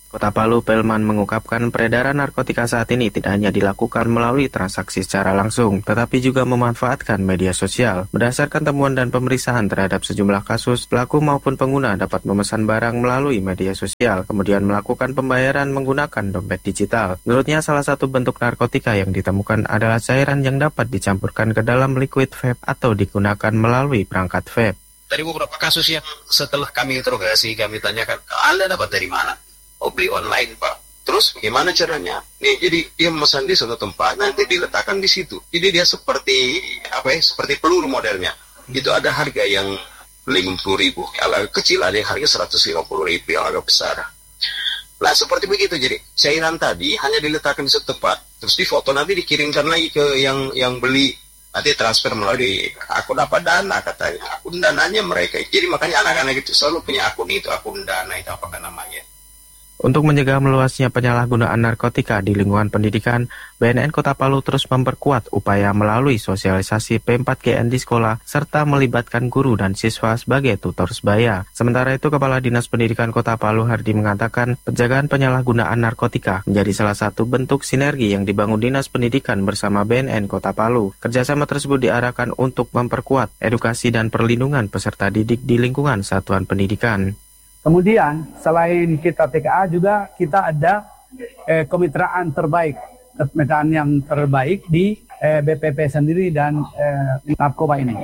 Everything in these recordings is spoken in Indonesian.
Kota Palu, Pelman mengungkapkan peredaran narkotika saat ini tidak hanya dilakukan melalui transaksi secara langsung, tetapi juga memanfaatkan media sosial. Berdasarkan temuan dan pemeriksaan terhadap sejumlah kasus, pelaku maupun pengguna dapat memesan barang melalui media sosial, kemudian melakukan pembayaran menggunakan dompet digital. Menurutnya, salah satu bentuk narkotika yang ditemukan adalah cairan yang dapat dicampurkan ke dalam liquid vape atau digunakan melalui perangkat vape. Dari beberapa kasus yang setelah kami interogasi, kami tanyakan, Anda dapat dari mana? Oh, beli online, Pak. Terus bagaimana caranya? Nih, jadi dia memesan di suatu tempat, nanti diletakkan di situ. Jadi dia seperti seperti peluru modelnya. Itu ada harga yang 50.000, yang agak kecil, ada yang harga 150.000, yang agak besar. Nah, seperti begitu. Jadi cairan tadi hanya diletakkan di suatu tempat, terus difoto, nanti dikirimkan lagi ke yang beli. Nanti transfer melalui akun dana katanya. Akun dananya mereka. Jadi makanya anak-anak itu selalu punya akun dana itu apakah namanya. Untuk mencegah meluasnya penyalahgunaan narkotika di lingkungan pendidikan, BNN Kota Palu terus memperkuat upaya melalui sosialisasi P4GN di sekolah, serta melibatkan guru dan siswa sebagai tutor sebaya. Sementara itu, Kepala Dinas Pendidikan Kota Palu Hardi mengatakan, pencegahan penyalahgunaan narkotika menjadi salah satu bentuk sinergi yang dibangun Dinas Pendidikan bersama BNN Kota Palu. Kerjasama tersebut diarahkan untuk memperkuat edukasi dan perlindungan peserta didik di lingkungan satuan pendidikan. Kemudian selain kita TKA juga kita ada kemitraan yang terbaik di BPP sendiri dan narkoba ini.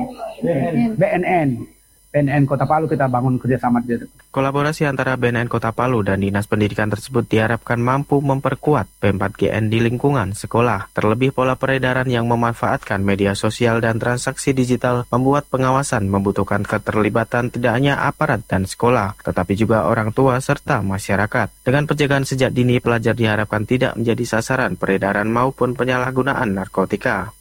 BNN Kota Palu kita bangun kerjasama di situ. Kolaborasi antara BNN Kota Palu dan Dinas Pendidikan tersebut diharapkan mampu memperkuat P4GN di lingkungan sekolah. Terlebih pola peredaran yang memanfaatkan media sosial dan transaksi digital membuat pengawasan membutuhkan keterlibatan tidak hanya aparat dan sekolah, tetapi juga orang tua serta masyarakat. Dengan pencegahan sejak dini, pelajar diharapkan tidak menjadi sasaran peredaran maupun penyalahgunaan narkotika.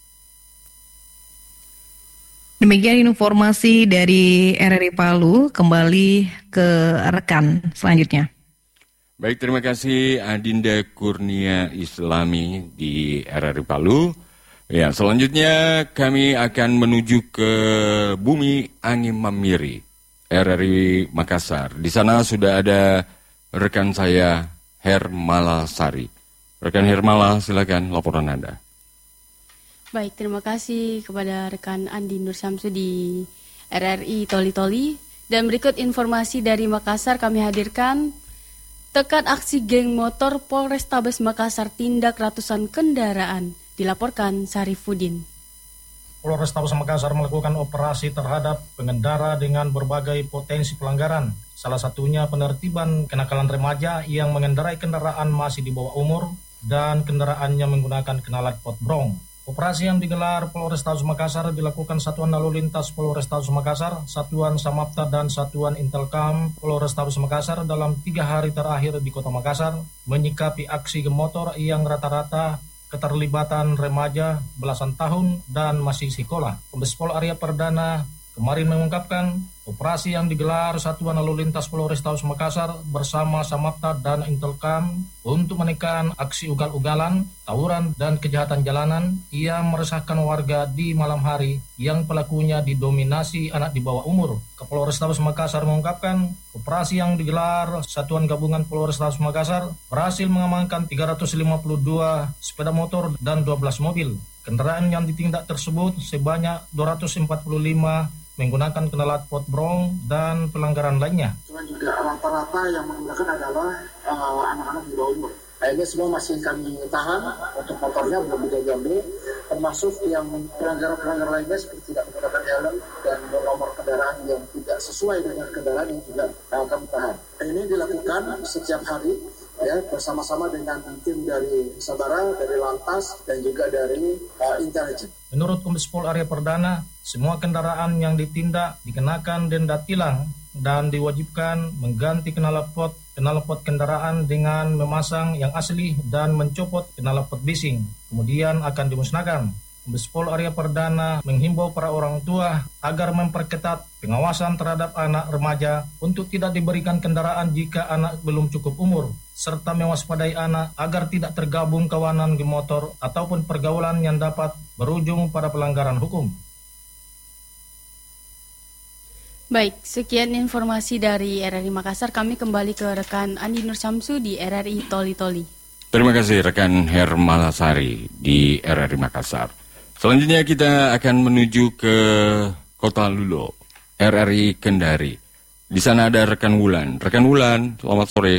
Demikian informasi dari RRI Palu, kembali ke rekan selanjutnya. Baik, terima kasih Adinda Kurnia Islami di RRI Palu. Ya, selanjutnya kami akan menuju ke Bumi Angin Mamiri, RRI Makassar. Di sana sudah ada rekan saya Hermala Sari. Rekan Hermala, silakan laporan Anda. Baik, terima kasih kepada rekan Andi Nur Syamsu di RRI Toli-Toli. Dan berikut informasi dari Makassar kami hadirkan. Tekan aksi geng motor Polrestabes Makassar tindak ratusan kendaraan, dilaporkan Sarifudin. Polrestabes Makassar melakukan operasi terhadap pengendara dengan berbagai potensi pelanggaran. Salah satunya penertiban kenakalan remaja yang mengendarai kendaraan masih di bawah umur dan kendaraannya menggunakan kanalat potbrong. Operasi yang digelar Polrestabes Makassar dilakukan Satuan Lalu Lintas Polrestabes Makassar, Satuan Samapta dan Satuan Intelkam Polrestabes Makassar dalam 3 hari terakhir di Kota Makassar menyikapi aksi geng motor yang rata-rata keterlibatan remaja belasan tahun dan masih sekolah. Kombes Pol Arya Perdana kemarin mengungkapkan operasi yang digelar Satuan Lalu Lintas Polrestabes Makassar bersama Samapta dan Intelkam untuk menekan aksi ugal-ugalan, tawuran, dan kejahatan jalanan yang meresahkan warga di malam hari yang pelakunya didominasi anak di bawah umur. Kapolrestabes Makassar mengungkapkan operasi yang digelar Satuan Gabungan Polrestabes Makassar berhasil mengamankan 352 sepeda motor dan 12 mobil. Kendaraan yang ditindak tersebut sebanyak 245 menggunakan kanalat potbrong dan pelanggaran lainnya. Cuma juga rata-rata yang menggunakan adalah anak-anak di bawah umur. Ini semua masih kami tahan, untuk motornya belum diambil, termasuk yang pelanggaran lainnya seperti tidak menggunakan helm dan nomor kendaraan yang tidak sesuai dengan kendaraan yang juga kami tahan. Ini dilakukan setiap hari ya bersama-sama dengan tim dari Sabara, dari Lantas dan juga dari intelijen. Menurut Kombes Pol Arya Perdana, semua kendaraan yang ditindak dikenakan denda tilang dan diwajibkan mengganti knalpot kendaraan dengan memasang yang asli dan mencopot knalpot bising. Kemudian akan dimusnahkan. Kombes Pol Arya Perdana menghimbau para orang tua agar memperketat pengawasan terhadap anak remaja untuk tidak diberikan kendaraan jika anak belum cukup umur, serta mewaspadai anak agar tidak tergabung kawanan geng motor ataupun pergaulan yang dapat berujung pada pelanggaran hukum. Baik, sekian informasi dari RRI Makassar. Kami kembali ke rekan Andi Nur Syamsu di RRI Toli Toli. Terima kasih rekan Hermalasari di RRI Makassar. Selanjutnya kita akan menuju ke Kota Lulo, RRI Kendari. Di sana ada rekan Wulan. Rekan Wulan, selamat sore.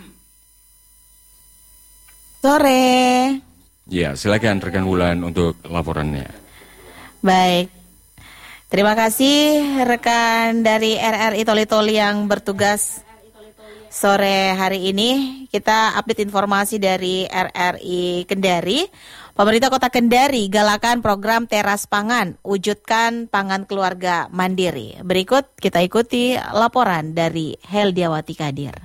Sore. Ya, silakan rekan Wulan untuk laporannya. Baik. Terima kasih rekan dari RRI Toli Toli yang bertugas sore hari ini. Kita update informasi dari RRI Kendari. Pemerintah Kota Kendari galakan program teras pangan, wujudkan pangan keluarga mandiri. Berikut kita ikuti laporan dari Heldiawati Kadir.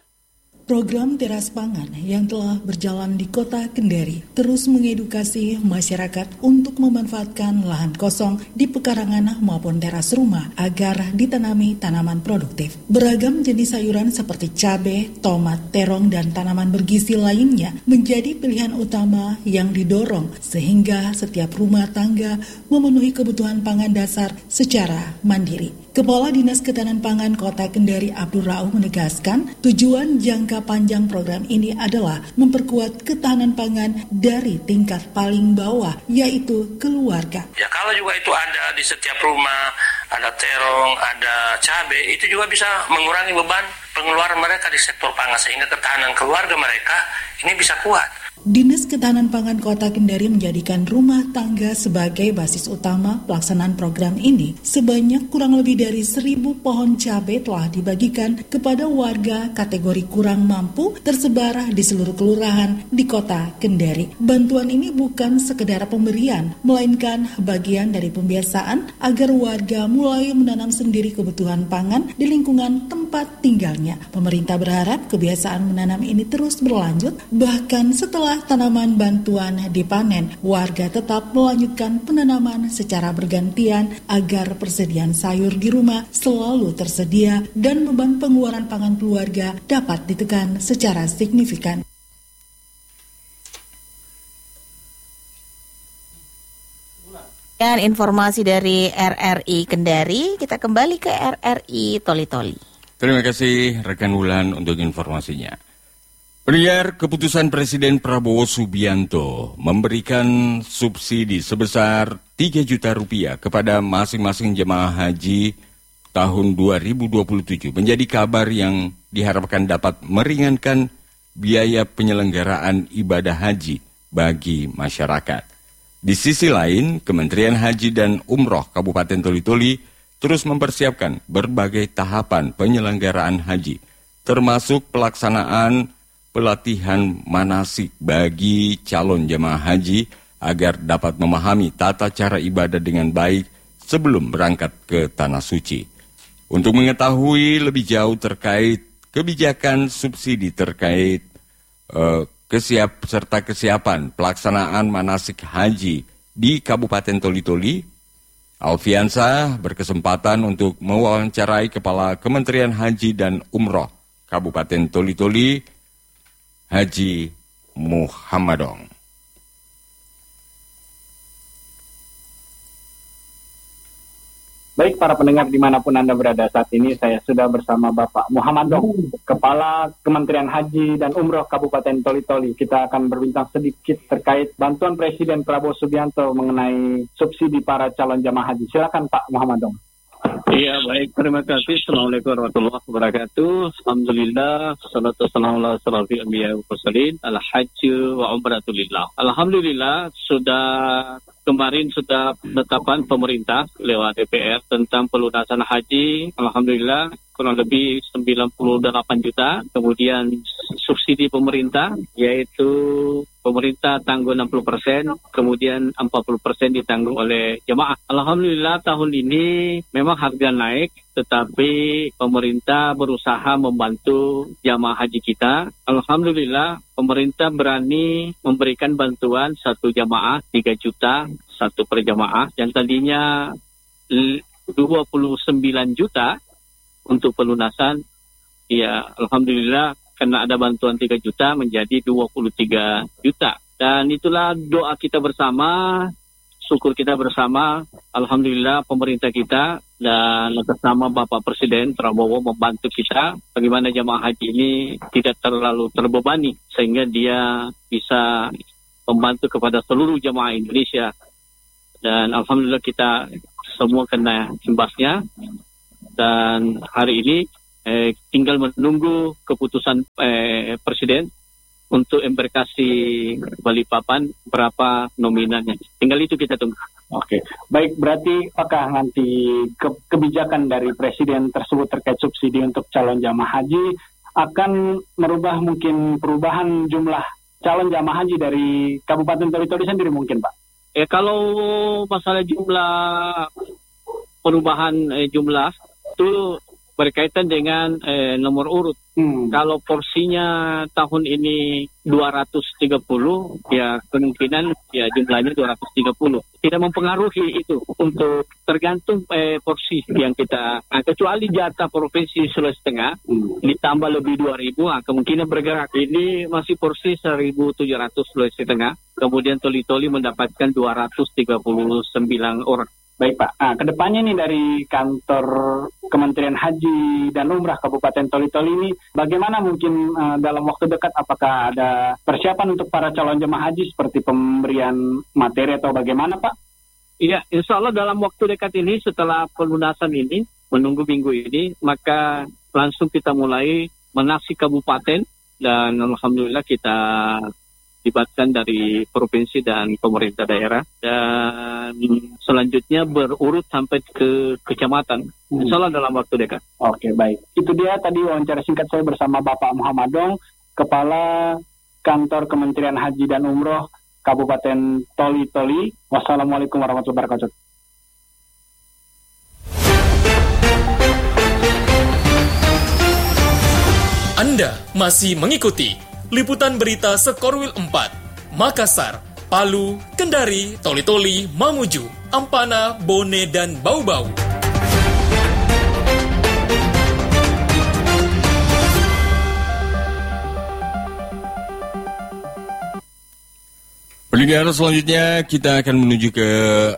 Program teras pangan yang telah berjalan di Kota Kendari terus mengedukasi masyarakat untuk memanfaatkan lahan kosong di pekarangan maupun teras rumah agar ditanami tanaman produktif. Beragam jenis sayuran seperti cabai, tomat, terong, dan tanaman bergizi lainnya menjadi pilihan utama yang didorong sehingga setiap rumah tangga memenuhi kebutuhan pangan dasar secara mandiri. Kepala Dinas Ketahanan Pangan Kota Kendari Abdul Rauf menegaskan tujuan jangka panjang program ini adalah memperkuat ketahanan pangan dari tingkat paling bawah, yaitu keluarga. Ya, kalau juga itu ada di setiap rumah, ada terong, ada cabai, itu juga bisa mengurangi beban pengeluaran mereka di sektor pangan sehingga ketahanan keluarga mereka ini bisa kuat. Dinas Ketahanan Pangan Kota Kendari menjadikan rumah tangga sebagai basis utama pelaksanaan program ini. Sebanyak kurang lebih dari 1.000 pohon cabai telah dibagikan kepada warga kategori kurang mampu tersebar di seluruh kelurahan di Kota Kendari. Bantuan ini bukan sekedar pemberian, melainkan bagian dari pembiasaan agar warga mulai menanam sendiri kebutuhan pangan di lingkungan tempat tinggalnya. Pemerintah berharap kebiasaan menanam ini terus berlanjut, bahkan setelah tanaman bantuan dipanen, warga tetap melanjutkan penanaman secara bergantian agar persediaan sayur di rumah selalu tersedia dan beban pengeluaran pangan keluarga dapat ditekan secara signifikan. Dan informasi dari RRI Kendari, kita kembali ke RRI Toli Toli. Terima kasih rekan Wulan untuk informasinya. Pendengar, keputusan Presiden Prabowo Subianto memberikan subsidi sebesar 3 juta rupiah kepada masing-masing jemaah haji tahun 2027 menjadi kabar yang diharapkan dapat meringankan biaya penyelenggaraan ibadah haji bagi masyarakat. Di sisi lain, Kementerian Haji dan Umroh Kabupaten Toli Toli terus mempersiapkan berbagai tahapan penyelenggaraan haji, termasuk pelaksanaan pelatihan manasik bagi calon jemaah haji agar dapat memahami tata cara ibadah dengan baik sebelum berangkat ke Tanah Suci. Untuk mengetahui lebih jauh terkait kebijakan subsidi terkait kesiapan pelaksanaan manasik haji di Kabupaten Toli Toli, Alfiansa berkesempatan untuk mewawancarai Kepala Kementerian Haji dan Umroh Kabupaten Toli Toli, Haji Muhammadong. Baik para pendengar dimanapun Anda berada saat ini, saya sudah bersama Bapak Muhammadong, Kepala Kementerian Haji dan Umroh Kabupaten Toli Toli. Kita akan berbincang sedikit terkait bantuan Presiden Prabowo Subianto mengenai subsidi para calon jamaah haji. Silakan Pak Muhammadong. Iya, baik. Terima kasih. Assalamualaikum warahmatullahi wabarakatuh. Alhamdulillah. Salatu wassalamu ala asyrafil anbiya'i wal mursalin. Al-hajju wa umratulillah. Alhamdulillah, kemarin sudah penetapan pemerintah lewat DPR tentang pelunasan haji. Alhamdulillah, kurang lebih 98 juta. Kemudian subsidi pemerintah, yaitu pemerintah tanggung 60%, kemudian 40% ditanggung oleh jemaah. Alhamdulillah tahun ini memang harga naik, tetapi pemerintah berusaha membantu jamaah haji kita. Alhamdulillah pemerintah berani memberikan bantuan satu jamaah 3 juta, satu per jamaah, yang tadinya 29 juta untuk pelunasan. Ya, alhamdulillah karena ada bantuan 3 juta menjadi 23 juta. Dan itulah doa kita bersama syukur kita bersama, alhamdulillah pemerintah kita dan bersama Bapak Presiden Prabowo membantu kita bagaimana jamaah haji ini tidak terlalu terbebani sehingga dia bisa membantu kepada seluruh jamaah Indonesia. Dan alhamdulillah kita semua kena imbasnya. Dan hari ini tinggal menunggu keputusan Presiden untuk embarkasi Balikpapan berapa nominalnya. Tinggal itu kita tunggu. Oke, baik, berarti apakah nanti kebijakan dari Presiden tersebut terkait subsidi untuk calon jamaah haji akan merubah mungkin perubahan jumlah calon jamaah haji dari Kabupaten Toli-Toli sendiri mungkin, Pak? Kalau masalah jumlah perubahan jumlah itu berkaitan dengan nomor urut. Kalau porsinya tahun ini 230, ya kemungkinan ya jumlahnya 230. Tidak mempengaruhi itu untuk tergantung porsi yang kita, kecuali jatah Provinsi Sulawesi Tengah ditambah lebih 2.000, kemungkinan bergerak. Ini masih porsi 1.700 Sulawesi Tengah, kemudian Toli-Toli mendapatkan 239 orang. Baik Pak, kedepannya nih dari kantor Kementerian Haji dan Umrah Kabupaten Toli-Toli ini, bagaimana mungkin dalam waktu dekat apakah ada persiapan untuk para calon jemaah haji seperti pemberian materi atau bagaimana Pak? Iya, insya Allah dalam waktu dekat ini setelah pelunasan ini, menunggu minggu ini, maka langsung kita mulai menasi kabupaten dan alhamdulillah kita libatkan dari provinsi dan pemerintah daerah dan selanjutnya berurut sampai ke kecamatan. Insya Allah dalam waktu dekat. Oke, baik. Itu dia tadi wawancara singkat saya bersama Bapak Muhammad Dong, Kepala Kantor Kementerian Haji dan Umroh Kabupaten Toli-Toli. Wassalamualaikum warahmatullahi wabarakatuh. Anda masih mengikuti Liputan Berita Sekorwil 4, Makassar, Palu, Kendari, Toli-Toli, Mamuju, Ampana, Bone, dan Bau-Bau. Pendengar, selanjutnya kita akan menuju ke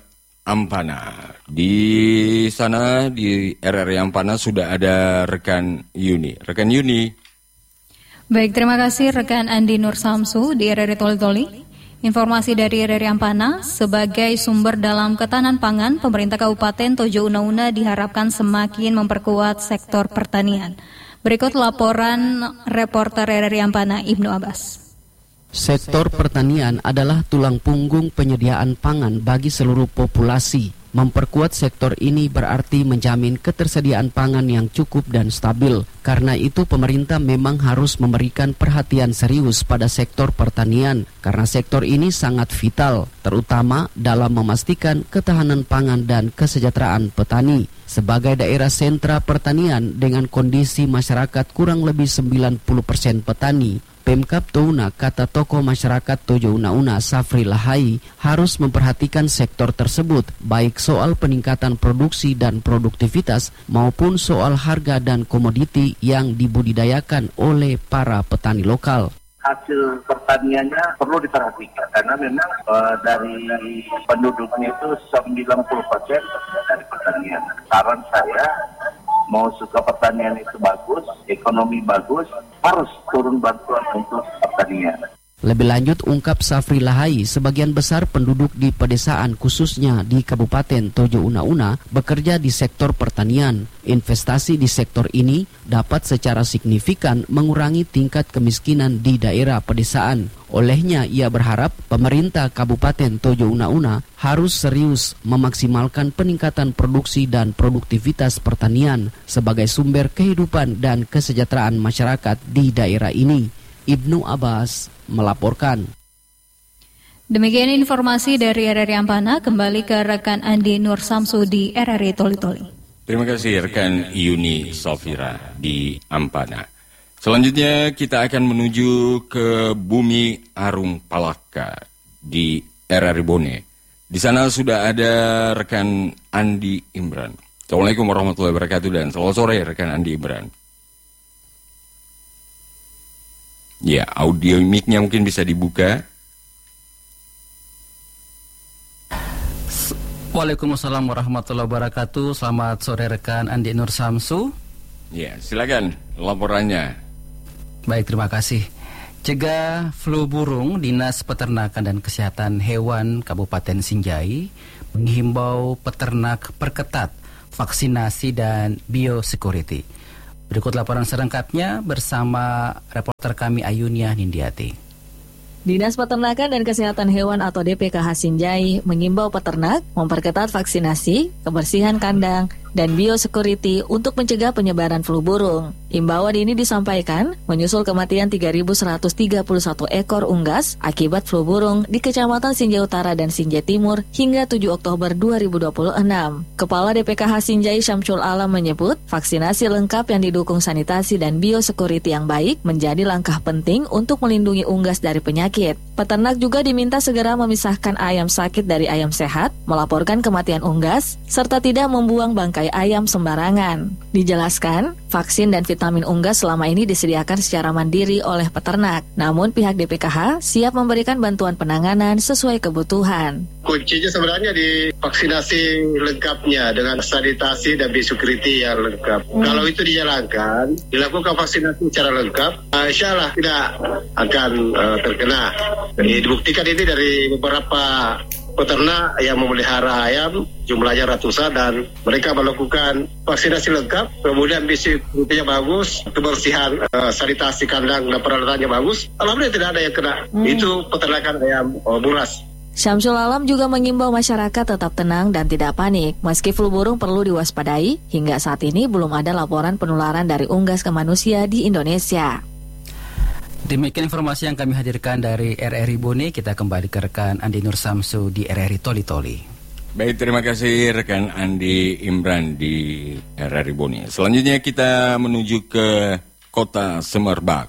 Ampana. Di sana, di RRI Ampana sudah ada rekan Yuni. Rekan Yuni. Baik, terima kasih rekan Andi Nur Samsu di RRI Toli-Toli. Informasi dari RRI Ampana, sebagai sumber dalam ketahanan pangan, pemerintah Kabupaten Tojo Una-Una diharapkan semakin memperkuat sektor pertanian. Berikut laporan reporter RRI Ampana, Ibnu Abbas. Sektor pertanian adalah tulang punggung penyediaan pangan bagi seluruh populasi. Memperkuat sektor ini berarti menjamin ketersediaan pangan yang cukup dan stabil. Karena itu pemerintah memang harus memberikan perhatian serius pada sektor pertanian, karena sektor ini sangat vital, terutama dalam memastikan ketahanan pangan dan kesejahteraan petani. Sebagai daerah sentra pertanian dengan kondisi masyarakat kurang lebih 90% petani, Pemkab Touna, kata tokoh masyarakat Tojo Una-Una Safri Lahai, harus memperhatikan sektor tersebut, baik soal peningkatan produksi dan produktivitas maupun soal harga dan komoditi yang dibudidayakan oleh para petani lokal. Hasil pertaniannya perlu diperhatikan karena memang dari penduduknya itu 90% dari pertanian. Saran saya, mau suka pertanian itu bagus, ekonomi bagus, harus turun bantuan untuk pertanian. Lebih lanjut, ungkap Safri Lahai, sebagian besar penduduk di pedesaan khususnya di Kabupaten Tojo Una-Una bekerja di sektor pertanian. Investasi di sektor ini dapat secara signifikan mengurangi tingkat kemiskinan di daerah pedesaan. Olehnya, ia berharap pemerintah Kabupaten Tojo Una-Una harus serius memaksimalkan peningkatan produksi dan produktivitas pertanian sebagai sumber kehidupan dan kesejahteraan masyarakat di daerah ini. Ibnu Abbas melaporkan. Demikian informasi dari RRI Ampana, kembali ke rekan Andi Nur Samsu di RRI Toli-Toli. Terima kasih rekan Yuni Sofira di Ampana. Selanjutnya kita akan menuju ke Bumi Arung Palaka di RRI Bone. Di sana sudah ada rekan Andi Imran. Assalamualaikum warahmatullahi wabarakatuh dan selamat sore rekan Andi Imran. Ya, audio mic-nya mungkin bisa dibuka. Waalaikumsalam warahmatullahi wabarakatuh. Selamat sore rekan Andi Nur Samsu. Ya, silakan laporannya. Baik, terima kasih. Cegah flu burung, Dinas Peternakan dan Kesehatan Hewan Kabupaten Sinjai menghimbau peternak perketat vaksinasi dan biosecurity. Berikut laporan selengkapnya bersama reporter kami Ayunia Nindiati. Dinas Peternakan dan Kesehatan Hewan atau DPKH Sinjai mengimbau peternak memperketat vaksinasi, kebersihan kandang, dan biosecurity untuk mencegah penyebaran flu burung. Imbauan ini disampaikan menyusul kematian 3.131 ekor unggas akibat flu burung di Kecamatan Sinjai Utara dan Sinjai Timur hingga 7 Oktober 2026. Kepala DPKH Sinjai Syamsul Alam menyebut, vaksinasi lengkap yang didukung sanitasi dan biosecurity yang baik menjadi langkah penting untuk melindungi unggas dari penyakit. Peternak juga diminta segera memisahkan ayam sakit dari ayam sehat, melaporkan kematian unggas, serta tidak membuang bangkai ayam sembarangan. Dijelaskan, vaksin dan vitamin unggas selama ini disediakan secara mandiri oleh peternak. Namun pihak DPKH siap memberikan bantuan penanganan sesuai kebutuhan. Kuncinya sebenarnya di vaksinasi lengkapnya dengan sanitasi dan biosecurity yang lengkap. Kalau itu dijalankan, dilakukan vaksinasi secara lengkap, insya Allah tidak akan terkena. Jadi dibuktikan ini dari beberapa peternak yang memelihara ayam, jumlahnya ratusan, dan mereka melakukan vaksinasi lengkap, kemudian biosecurity-nya bagus, kebersihan sanitasi kandang dan peralatannya bagus. Alhamdulillah tidak ada yang kena. Itu peternakan ayam buras. Syamsul Alam juga mengimbau masyarakat tetap tenang dan tidak panik. Meski flu burung perlu diwaspadai, hingga saat ini belum ada laporan penularan dari unggas ke manusia di Indonesia. Demikian informasi yang kami hadirkan dari RRI Bone. Kita kembali ke rekan Andi Nur Samsu di RRI Toli-Toli. Baik, terima kasih rekan Andi Imran di RRI Bone. Selanjutnya kita menuju ke Kota Semerbak,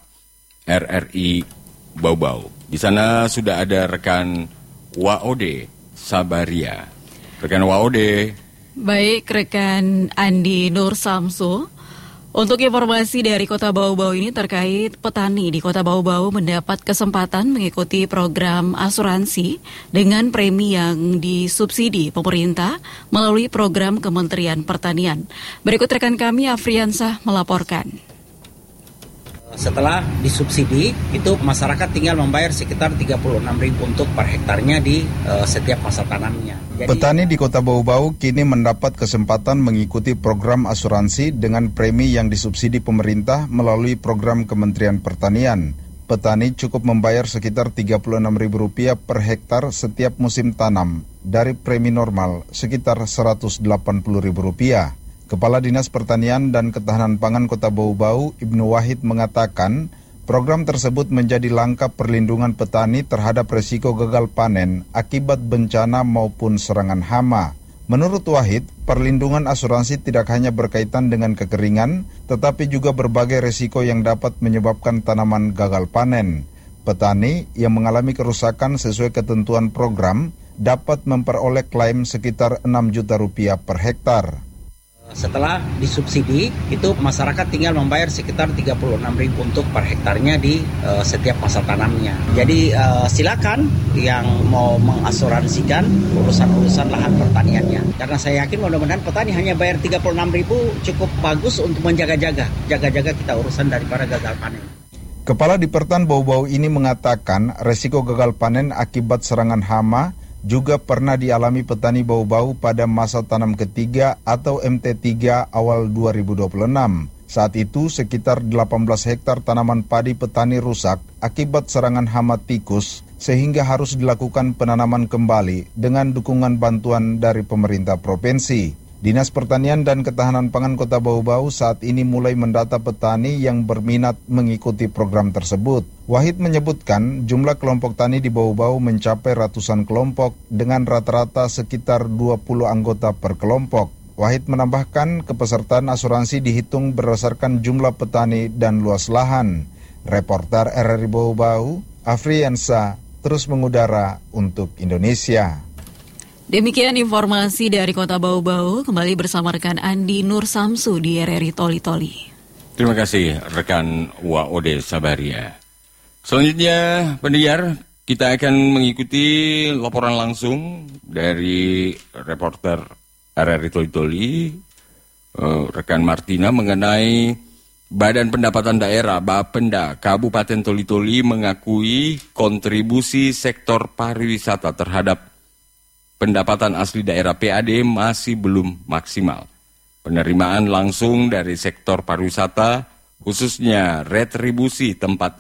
RRI Bau-Bau. Di sana sudah ada rekan Waode Sabaria. Rekan Waode. Baik, rekan Andi Nur Samsu. Untuk informasi dari Kota Bau-Bau ini terkait petani di Kota Bau-Bau mendapat kesempatan mengikuti program asuransi dengan premi yang disubsidi pemerintah melalui program Kementerian Pertanian. Berikut rekan kami Afriansah melaporkan. Setelah disubsidi, itu masyarakat tinggal membayar sekitar 36.000 untuk per hektarnya di setiap masa tanamnya. Jadi, petani di Kota Bau-Bau kini mendapat kesempatan mengikuti program asuransi dengan premi yang disubsidi pemerintah melalui program Kementerian Pertanian. Petani cukup membayar sekitar Rp36.000 per hektar setiap musim tanam, dari premi normal sekitar Rp180.000. Kepala Dinas Pertanian dan Ketahanan Pangan Kota Bau-Bau, Ibnu Wahid, mengatakan program tersebut menjadi langkah perlindungan petani terhadap resiko gagal panen akibat bencana maupun serangan hama. Menurut Wahid, perlindungan asuransi tidak hanya berkaitan dengan kekeringan, tetapi juga berbagai resiko yang dapat menyebabkan tanaman gagal panen. Petani yang mengalami kerusakan sesuai ketentuan program dapat memperoleh klaim sekitar Rp6 juta per hektar. Setelah disubsidi, itu masyarakat tinggal membayar sekitar 36.000 untuk per hektarnya di setiap masa tanamnya. Jadi silakan yang mau mengasuransikan urusan-urusan lahan pertaniannya. Karena saya yakin mudah-mudahan petani hanya bayar 36.000 cukup bagus untuk menjaga-jaga kita urusan daripada gagal panen. Kepala Dipertan Bau-Bau ini mengatakan resiko gagal panen akibat serangan hama juga pernah dialami petani Bau-Bau pada masa tanam ketiga atau MT3 awal 2026. Saat itu sekitar 18 hektar tanaman padi petani rusak akibat serangan hama tikus sehingga harus dilakukan penanaman kembali dengan dukungan bantuan dari pemerintah provinsi. Dinas Pertanian dan Ketahanan Pangan Kota Bau-Bau saat ini mulai mendata petani yang berminat mengikuti program tersebut. Wahid menyebutkan jumlah kelompok tani di Bau-Bau mencapai ratusan kelompok dengan rata-rata sekitar 20 anggota per kelompok. Wahid menambahkan kepesertaan asuransi dihitung berdasarkan jumlah petani dan luas lahan. Reporter RRI Bau-Bau, Afriansa, terus mengudara untuk Indonesia. Demikian informasi dari Kota Bau-Bau, kembali bersama rekan Andi Nur Samsu di RRI Toli-Toli. Terima kasih rekan Waode Sabaria. Selanjutnya, pendengar, Kita akan mengikuti laporan langsung dari reporter RRI Toli-Toli, rekan Martina, mengenai Badan Pendapatan Daerah Bapenda Kabupaten Toli-Toli mengakui kontribusi sektor pariwisata terhadap pendapatan asli daerah PAD masih belum maksimal. Penerimaan langsung dari sektor pariwisata, khususnya retribusi tempat